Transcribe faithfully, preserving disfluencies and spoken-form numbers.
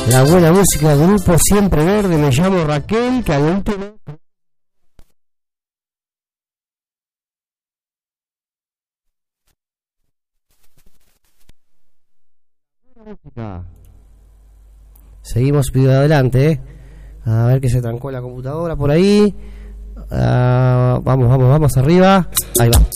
La buena música, Grupo Siempre Verde. Me llamo Raquel, que al último... Seguimos pidiendo adelante, ¿eh? A ver que se trancó la computadora por ahí. Uh, vamos, vamos, vamos arriba. Ahí va.